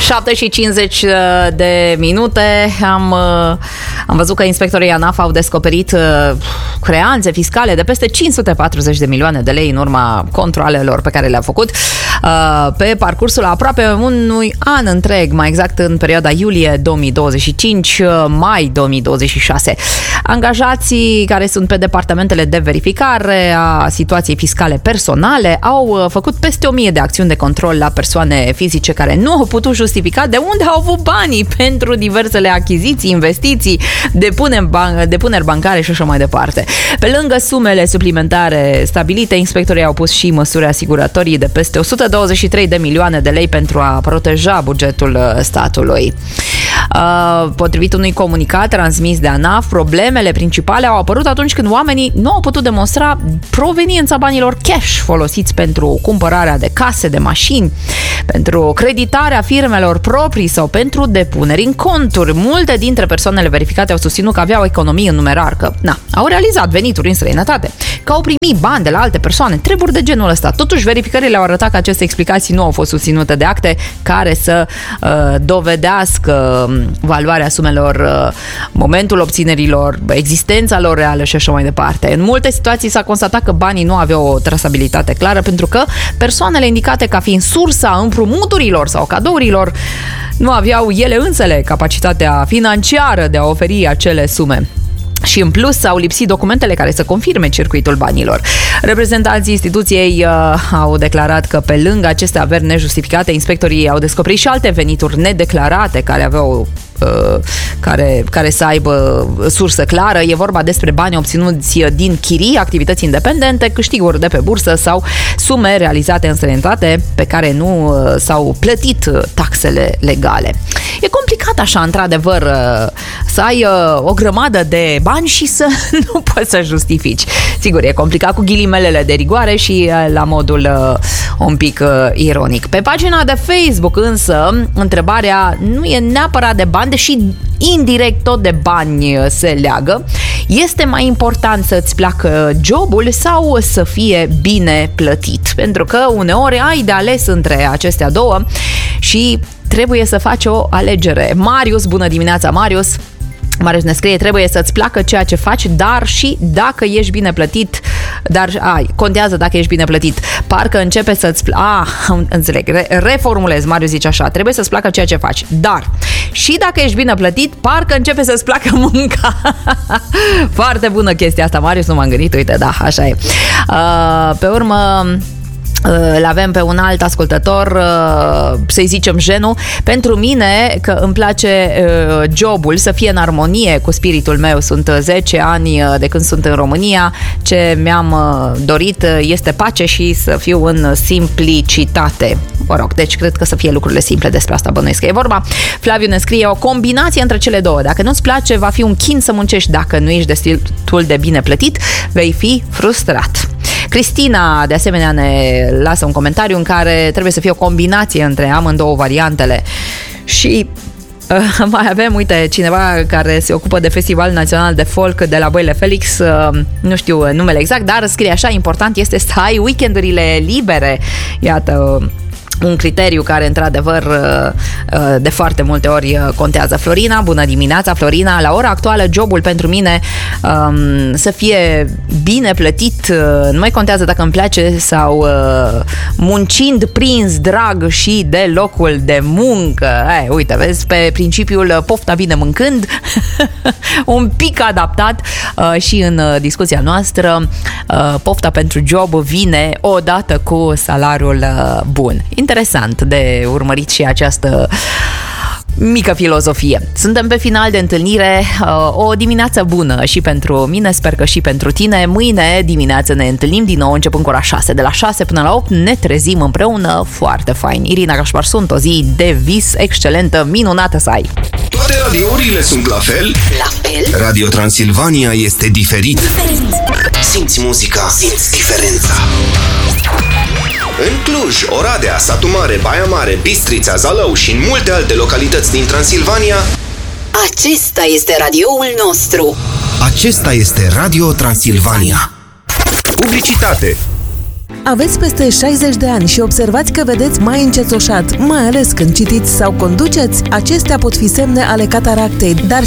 7:50 de minute. Am văzut că inspectorii ANAF au descoperit creanțe fiscale de peste 540 de milioane de lei în urma controalelor pe care le-a făcut pe parcursul aproape unui an întreg, mai exact în perioada iulie 2025-mai 2026. Angajații care sunt pe departamentele de verificare a situației fiscale personale au făcut peste 1000 de acțiuni de control la persoane fizice care nu au putut justifica de unde au avut banii pentru diversele achiziții, investiții, depuneri bancare și așa mai departe. Pe lângă sumele suplimentare stabilite, inspectorii au pus și măsuri asiguratorii de peste 123 de milioane de lei pentru a proteja bugetul statului. Potrivit unui comunicat transmis de ANAF, problemele principale au apărut atunci când oamenii nu au putut demonstra proveniența banilor cash folosiți pentru cumpărarea de case, de mașini, pentru creditarea firmelor proprii sau pentru depuneri în conturi. Multe dintre persoanele verificate au susținut că aveau economii în numerar, că au realizat venituri în străinătate, că au primit bani de la alte persoane, treburi de genul ăsta. Totuși, verificările au arătat că aceste explicații nu au fost susținute de acte care să dovedească valoarea sumelor, momentul obținerilor, existența lor reală și așa mai departe. În multe situații s-a constatat că banii nu aveau o trasabilitate clară pentru că persoanele indicate ca fiind sursa împrumuturilor sau cadourilor nu aveau ele însele capacitatea financiară de a oferi acele sume. Și în plus au lipsit documentele care să confirme circuitul banilor. Reprezentanții instituției au declarat că pe lângă aceste averi nejustificate, inspectorii au descoperit și alte venituri nedeclarate care aveau care să aibă sursă clară. E vorba despre bani obținuți din chirii, activități independente, câștiguri de pe bursă sau sume realizate în străinătate pe care nu s-au plătit taxele legale. E complicat așa, într-adevăr, să ai o grămadă de bani și să nu poți să justifici. Sigur, e complicat cu ghilimelele de rigoare și la modul un pic ironic. Pe pagina de Facebook însă, întrebarea nu e neapărat de bani, deși indirect tot de bani se leagă. Este mai important să-ți placă jobul sau să fie bine plătit? Pentru că uneori ai de ales între acestea două și trebuie să faci o alegere. Marius, bună dimineața, Marius! Marius ne scrie, trebuie să-ți placă ceea ce faci, dar și dacă ești bine plătit, contează dacă ești bine plătit. Parcă începe să-ți înțeleg, reformulez, Marius zice așa, trebuie să-ți placă ceea ce faci, dar și dacă ești bine plătit, parcă începe să-ți placă munca. Foarte bună chestia asta, Marius, nu m-am gândit, uite, da, așa e. Pe urmă, îl avem pe un alt ascultător, să-i zicem Jenu. Pentru mine, că îmi place jobul să fie în armonie cu spiritul meu. Sunt 10 ani de când sunt în România. Ce mi-am dorit este pace și să fiu în simplicitate. Mă rog, deci cred că să fie lucrurile simple, despre asta bănuiesc că e vorba. Flaviu ne scrie, o combinație între cele două. Dacă nu-ți place, va fi un chin să muncești. Dacă nu ești destul de bine plătit, vei fi frustrat. Cristina, de asemenea, ne lasă un comentariu în care trebuie să fie o combinație între amândouă variantele. Și mai avem, uite, cineva care se ocupă de Festivalul Național de Folk de la Boile Felix, nu știu numele exact, dar scrie așa, important este să ai weekendurile libere. Iată, un criteriu care, într-adevăr, de foarte multe ori contează. Florina, bună dimineața, Florina. La ora actuală, jobul pentru mine să fie bine plătit. Nu mai contează dacă îmi place sau muncind prins drag și de locul de muncă. Uite, vezi, pe principiul pofta bine mâncând, un pic adaptat și în discuția noastră, pofta pentru job vine odată cu salariul bun. Interesant de urmărit și această mică filozofie. Suntem pe final de întâlnire, o dimineață bună și pentru mine, sper că și pentru tine. Mâine dimineață ne întâlnim din nou începând cu ora 6. De la 6 până la 8 ne trezim împreună, foarte fain. Irina Gașpar sunt, o zi de vis excelentă, minunată să ai. Toate radiourile sunt la fel? La fel? Radio Transilvania este diferit. Simți muzica, simți diferența. În Cluj, Oradea, Satu Mare, Baia Mare, Bistrița, Zalău și în multe alte localități din Transilvania, acesta este radioul nostru. Acesta este Radio Transilvania. Publicitate. Aveți peste 60 de ani și observați că vedeți mai încețoșat, mai ales când citiți sau conduceți? Acestea pot fi semne ale cataractei, dar